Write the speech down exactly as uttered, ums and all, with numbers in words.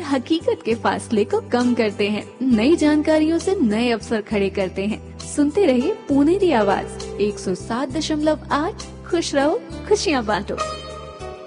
हकीकत के फासले को कम करते हैं, नई जानकारियों से नए अवसर खड़े करते हैं। सुनते रहिए पुनेरी आवाज एक सौ सात दशमलव आठ। खुश रहो, खुशियाँ बांटो।